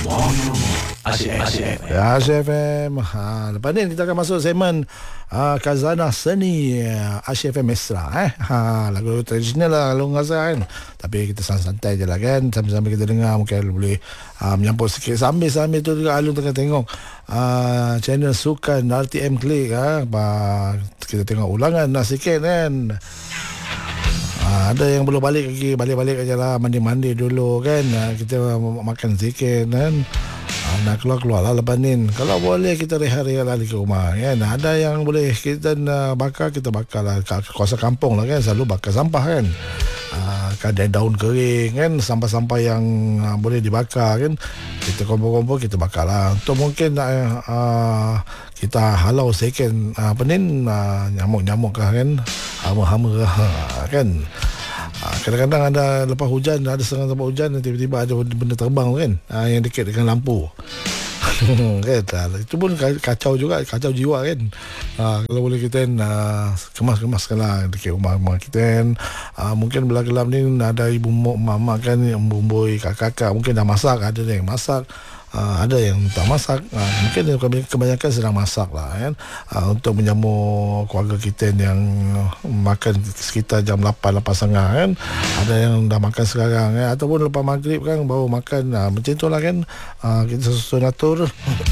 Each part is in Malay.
Asyik FM. Lepas ni kita akan masuk segmen Khazanah Seni Asyik FM Mesra. Lagu tradisional lah kalau rasa kan. Tapi kita santai je lah kan. Sambil-sambil kita dengar mungkin boleh menyampur sikit. Sambil-sambil tu juga Alun tengah tengok channel Sukan RTM Klik. Kita tengok ulangan lah sikit kan. Ada yang belum balik lagi, balik-balik aja lah, mandi-mandi dulu kan. Kita makan sikit kan. Nak keluar lah lepas ni. Kalau boleh kita rehat-rehat lah di rumah kan. Ada yang boleh kita bakar, kita bakar lah. Kawasan kampung lah kan, selalu bakar sampah kan. Kadang daun kering kan, sampah-sampah yang boleh dibakar kan, kita kumpul-kumpul, kita bakar lah. Untuk mungkin kita halau second nyamuk-nyamuk kan, hama-hama kan. Kadang-kadang ada lepas hujan, ada setengah tempat hujan, tiba-tiba ada benda terbang kan, yang dekat dengan lampu. Kan, itu pun kacau juga, kacau jiwa kan. Kalau boleh kita kemas-kemaskan lah dekat rumah-rumah kita. Mungkin belah gelap ni ada ibu mama kan, yang bumbui kakak-kakak mungkin dah masak, ada yang masak, ada yang tak masak. Mungkin kebanyakan sedang masak lah kan, untuk menjamu keluarga kita yang makan sekitar jam 8.30 kan. Ada yang dah makan sekarang kan, ataupun lepas maghrib kan baru makan. Macam tu lah kan. Kita susun atur.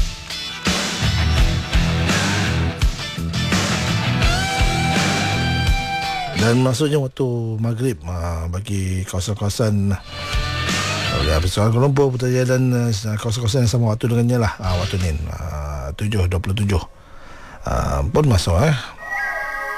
Dan maksudnya waktu maghrib bagi kawasan-kawasan Besar Kuala Lumpur, Putrajaya dan kawasan-kawasan yang sama waktu dengannya lah, waktu ni 7.27 pun masuk